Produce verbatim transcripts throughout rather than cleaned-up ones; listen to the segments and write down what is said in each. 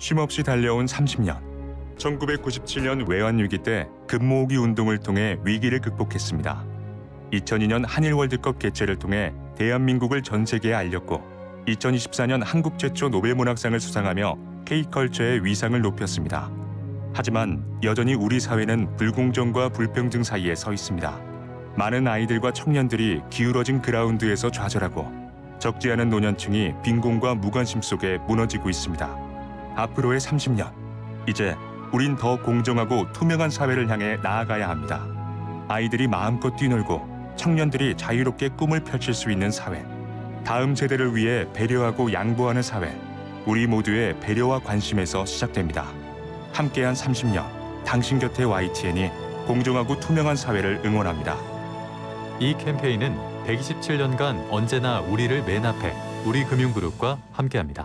쉼없이 달려온 삼십 년. 천구백구십칠 년 외환위기 때 금모으기 운동을 통해 위기를 극복했습니다. 이천이 년 한일 월드컵 개최를 통해 대한민국을 전 세계에 알렸고 이천이십사 년 한국 최초 노벨문학상을 수상하며 K컬처의 위상을 높였습니다. 하지만 여전히 우리 사회는 불공정과 불평등 사이에 서 있습니다. 많은 아이들과 청년들이 기울어진 그라운드에서 좌절하고 적지 않은 노년층이 빈곤과 무관심 속에 무너지고 있습니다. 앞으로의 삼십 년, 이제 우린 더 공정하고 투명한 사회를 향해 나아가야 합니다. 아이들이 마음껏 뛰놀고 청년들이 자유롭게 꿈을 펼칠 수 있는 사회, 다음 세대를 위해 배려하고 양보하는 사회, 우리 모두의 배려와 관심에서 시작됩니다. 함께한 삼십 년, 당신 곁에 와이티엔이 공정하고 투명한 사회를 응원합니다. 이 캠페인은 백이십칠 년간 언제나 우리를 맨 앞에 우리금융그룹과 함께합니다.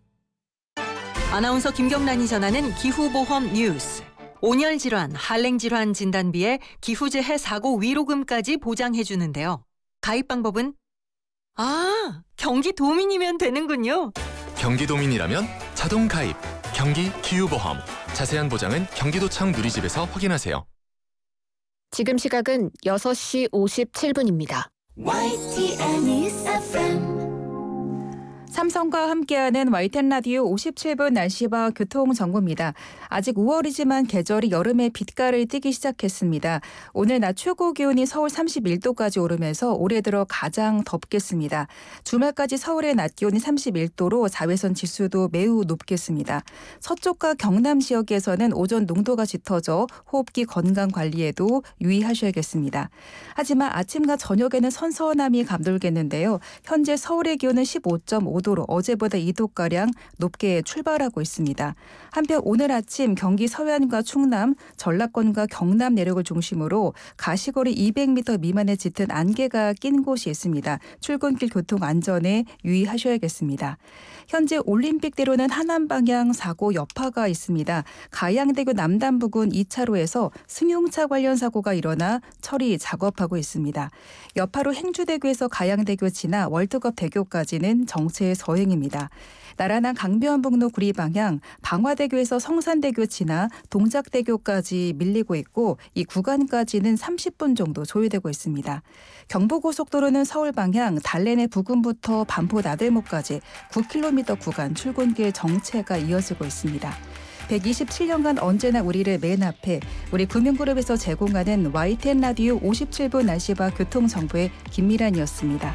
아나운서 김경란이 전하는 기후보험 뉴스. 온열질환, 한랭질환 진단비에 기후재해 사고 위로금까지 보장해주는데요. 가입 방법은? 아, 경기도민이면 되는군요. 경기도민이라면 자동 가입, 경기 기후보험. 자세한 보장은 경기도청 누리집에서 확인하세요. 지금 시각은 여섯 시 오십칠 분입니다. 와이티엔 News 에프엠. 삼성과 함께하는 와이티엔 라디오 오십칠 분 날씨와 교통정보입니다. 아직 오월이지만 계절이 여름의 빛깔을 띠기 시작했습니다. 오늘 낮 최고 기온이 서울 삼십일 도까지 오르면서 올해 들어 가장 덥겠습니다. 주말까지 서울의 낮 기온이 삼십일 도로 자외선 지수도 매우 높겠습니다. 서쪽과 경남 지역에서는 오전 농도가 짙어져 호흡기 건강 관리에도 유의하셔야겠습니다. 하지만 아침과 저녁에는 선선함이 감돌겠는데요. 현재 서울의 기온은 십오 점 오 도로 어제보다 이 도가량 높게 출발하고 있습니다. 한편 오늘 아침 경기 서해안과 충남, 전라권과 경남 내륙을 중심으로 가시거리 이백 미터 미만의 짙은 안개가 낀 곳이 있습니다. 출근길 교통 안전에 유의하셔야겠습니다. 현재 올림픽대로는 하남 방향 사고 여파가 있습니다. 가양대교 남단 부근 이 차로에서 승용차 관련 사고가 일어나 처리 작업하고 있습니다. 여파로 행주대교에서 가양대교 지나 월드컵 대교까지는 정체 서행입니다. 나란한 강변북로 구리 방향 방화대교에서 성산대교 지나 동작대교까지 밀리고 있고 이 구간까지는 삼십 분 정도 소요되고 있습니다. 경부고속도로는 서울 방향 달래내 부근부터 반포 나들목까지 구 킬로미터 구간 출근길 정체가 이어지고 있습니다. 백이십칠 년간 언제나 우리를 맨 앞에 우리 금융그룹에서 제공하는 와이티엔 라디오 오십칠 분 날씨와 교통정보의 김미란이었습니다.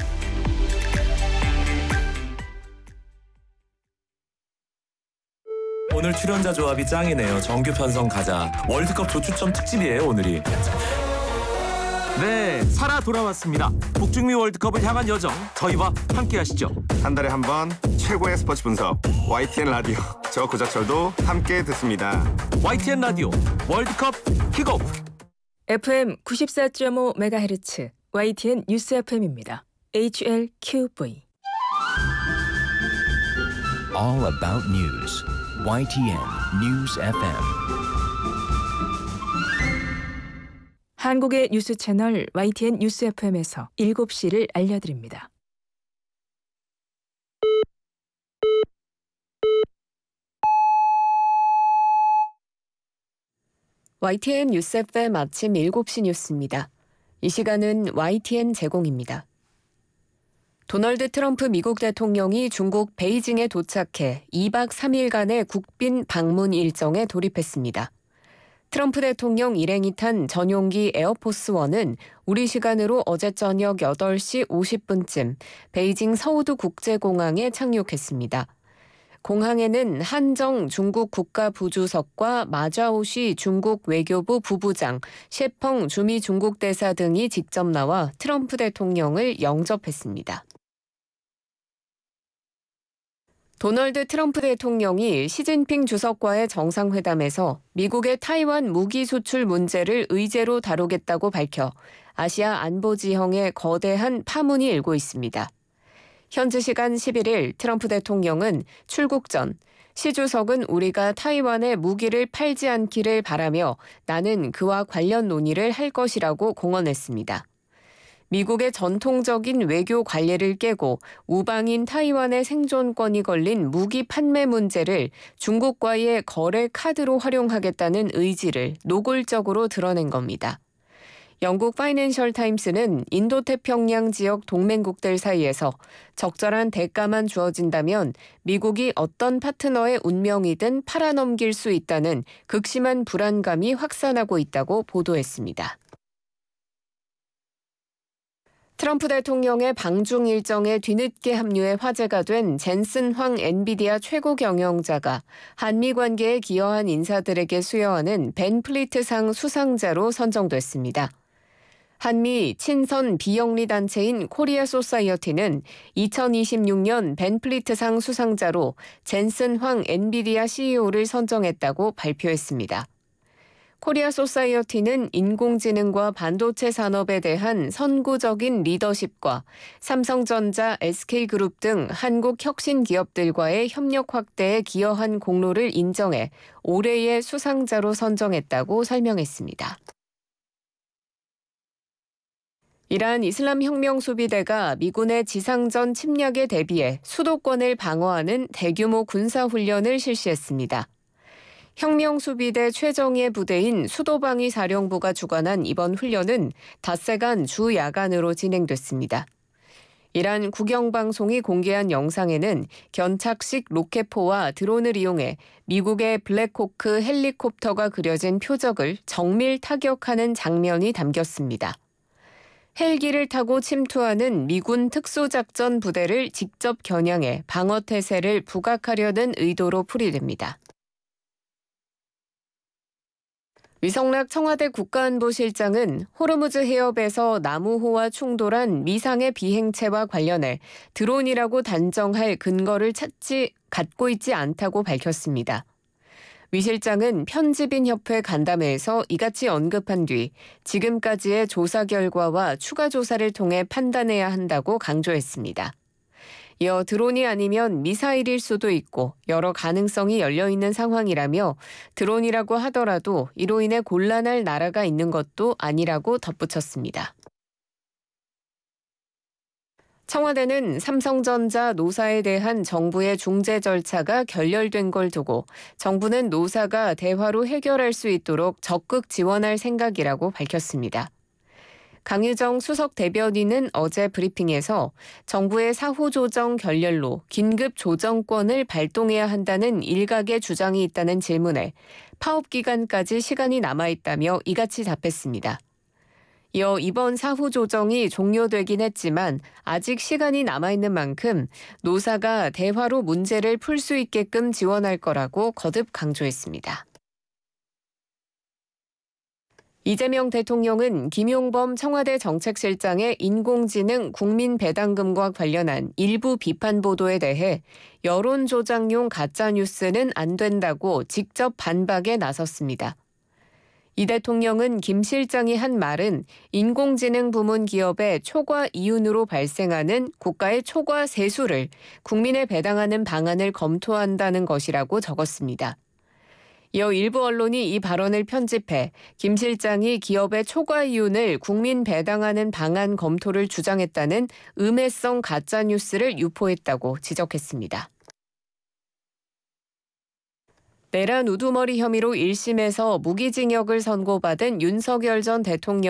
오늘 출연자 조합이 짱이네요. 정규 편성 가자. 월드컵 조추첨 특집이에요, 오늘이. 네, 살아 돌아왔습니다. 북중미 월드컵을 향한 여정, 저희와 함께 하시죠. 한 달에 한 번 최고의 스포츠 분석, 와이티엔 라디오. 저 구자철도 함께 듣습니다. 와이티엔 라디오 월드컵 킥오프. 에프엠 구십사 점 오 메가헤르츠 와이티엔 뉴스 에프엠입니다. 에이치엘큐브이. All about news. 와이티엔 News 에프엠. 한국의 뉴스 채널 와이티엔 뉴스 에프엠에서 일곱 시를 알려드립니다. 와이티엔 뉴스 에프엠 아침 일곱 시 뉴스입니다. 이 시간은 와이티엔 제공입니다. 도널드 트럼프 미국 대통령이 중국 베이징에 도착해 이 박 삼 일간의 국빈 방문 일정에 돌입했습니다. 트럼프 대통령 일행이 탄 전용기 에어포스원은 우리 시간으로 어제 저녁 여덟 시 오십 분쯤 베이징 서우두 국제공항에 착륙했습니다. 공항에는 한정 중국 국가부주석과 마좌오시 중국 외교부 부부장, 셰펑 주미 중국 대사 등이 직접 나와 트럼프 대통령을 영접했습니다. 도널드 트럼프 대통령이 시진핑 주석과의 정상회담에서 미국의 타이완 무기 수출 문제를 의제로 다루겠다고 밝혀 아시아 안보 지형에 거대한 파문이 일고 있습니다. 현지 시간 십일 일 트럼프 대통령은 출국 전 시 주석은 우리가 타이완에 무기를 팔지 않기를 바라며 나는 그와 관련 논의를 할 것이라고 공언했습니다. 미국의 전통적인 외교 관례를 깨고 우방인 타이완의 생존권이 걸린 무기 판매 문제를 중국과의 거래 카드로 활용하겠다는 의지를 노골적으로 드러낸 겁니다. 영국 파이낸셜 타임스는 인도태평양 지역 동맹국들 사이에서 적절한 대가만 주어진다면 미국이 어떤 파트너의 운명이든 팔아넘길 수 있다는 극심한 불안감이 확산하고 있다고 보도했습니다. 트럼프 대통령의 방중 일정에 뒤늦게 합류해 화제가 된 젠슨 황 엔비디아 최고 경영자가 한미 관계에 기여한 인사들에게 수여하는 벤 플리트상 수상자로 선정됐습니다. 한미 친선 비영리 단체인 코리아 소사이어티는 이천이십육 년 벤 플리트상 수상자로 젠슨 황 엔비디아 씨이오를 선정했다고 발표했습니다. 코리아 소사이어티는 인공지능과 반도체 산업에 대한 선구적인 리더십과 삼성전자, 에스케이그룹 등 한국 혁신 기업들과의 협력 확대에 기여한 공로를 인정해 올해의 수상자로 선정했다고 설명했습니다. 이란 이슬람 혁명 수비대가 미군의 지상전 침략에 대비해 수도권을 방어하는 대규모 군사훈련을 실시했습니다. 혁명수비대 최정예 부대인 수도방위 사령부가 주관한 이번 훈련은 닷새간 주 야간으로 진행됐습니다. 이란 국영방송이 공개한 영상에는 견착식 로켓포와 드론을 이용해 미국의 블랙호크 헬리콥터가 그려진 표적을 정밀 타격하는 장면이 담겼습니다. 헬기를 타고 침투하는 미군 특수작전 부대를 직접 겨냥해 방어태세를 부각하려는 의도로 풀이됩니다. 위성락 청와대 국가안보실장은 호르무즈 해협에서 남우호와 충돌한 미상의 비행체와 관련해 드론이라고 단정할 근거를 찾지 갖고 있지 않다고 밝혔습니다. 위 실장은 편집인협회 간담회에서 이같이 언급한 뒤 지금까지의 조사 결과와 추가 조사를 통해 판단해야 한다고 강조했습니다. 이어 드론이 아니면 미사일일 수도 있고 여러 가능성이 열려있는 상황이라며 드론이라고 하더라도 이로 인해 곤란할 나라가 있는 것도 아니라고 덧붙였습니다. 청와대는 삼성전자 노사에 대한 정부의 중재 절차가 결렬된 걸 두고 정부는 노사가 대화로 해결할 수 있도록 적극 지원할 생각이라고 밝혔습니다. 강유정 수석 대변인은 어제 브리핑에서 정부의 사후 조정 결렬로 긴급 조정권을 발동해야 한다는 일각의 주장이 있다는 질문에 파업 기간까지 시간이 남아있다며 이같이 답했습니다. 이어 이번 사후 조정이 종료되긴 했지만 아직 시간이 남아있는 만큼 노사가 대화로 문제를 풀 수 있게끔 지원할 거라고 거듭 강조했습니다. 이재명 대통령은 김용범 청와대 정책실장의 인공지능 국민배당금과 관련한 일부 비판 보도에 대해 여론조작용 가짜뉴스는 안 된다고 직접 반박에 나섰습니다. 이 대통령은 김 실장이 한 말은 인공지능 부문 기업의 초과 이윤으로 발생하는 국가의 초과 세수를 국민에 배당하는 방안을 검토한다는 것이라고 적었습니다. 이어 일부 언론이 이 발언을 편집해 김 실장이 기업의 초과 이윤을 국민 배당하는 방안 검토를 주장했다는 음해성 가짜뉴스를 유포했다고 지적했습니다. 내란 우두머리 혐의로 일 심에서 무기징역을 선고받은 윤석열 전 대통령